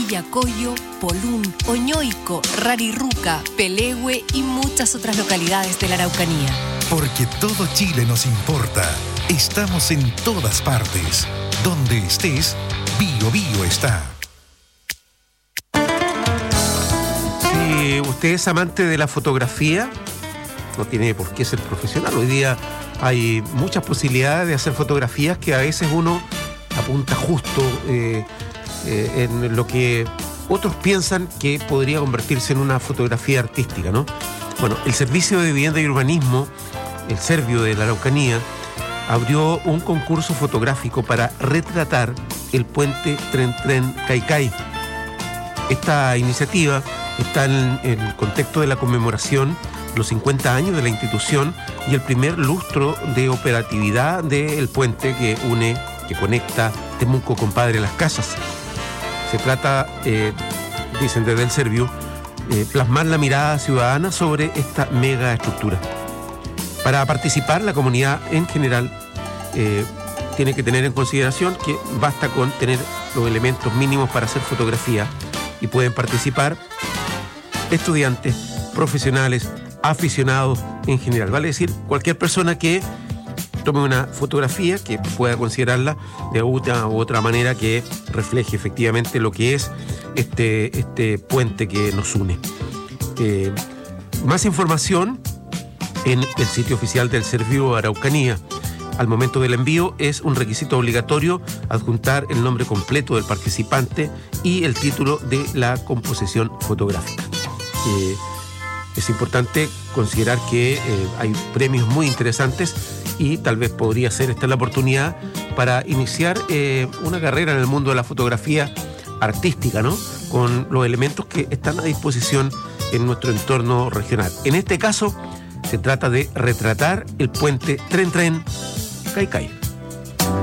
Villacoyo, Polún, Oñoico, Rarirruca, Pelehue y muchas otras localidades de la Araucanía. Porque todo Chile nos importa. Estamos en todas partes. Donde estés, Bio Bio está. Si usted es amante de la fotografía, no tiene por qué ser profesional. Hoy día hay muchas posibilidades de hacer fotografías que a veces uno apunta justo en lo que otros piensan que podría convertirse en una fotografía artística, ¿no? Bueno, el Servicio de Vivienda y Urbanismo, el Servio de la Araucanía, abrió un concurso fotográfico para retratar el puente Tren Tren Caicay. Esta iniciativa está en el contexto de la conmemoración de los 50 años de la institución y el primer lustro de operatividad del puente que conecta Temuco con Padre Las Casas. Se trata, dicen desde el Servio, plasmar la mirada ciudadana sobre esta mega estructura. Para participar, la comunidad en general tiene que tener en consideración que basta con tener los elementos mínimos para hacer fotografía y pueden participar estudiantes, profesionales, aficionados en general. Vale decir, cualquier persona que tome una fotografía que pueda considerarla de una u otra manera que refleje efectivamente lo que es este puente que nos une. Más información en el sitio oficial del Servio Araucanía. Al momento del envío es un requisito obligatorio adjuntar el nombre completo del participante y el título de la composición fotográfica. Es importante considerar que hay premios muy interesantes y tal vez podría ser esta la oportunidad para iniciar una carrera en el mundo de la fotografía artística, ¿no? Con los elementos que están a disposición en nuestro entorno regional. En este caso, se trata de retratar el puente Tren Tren Caicay.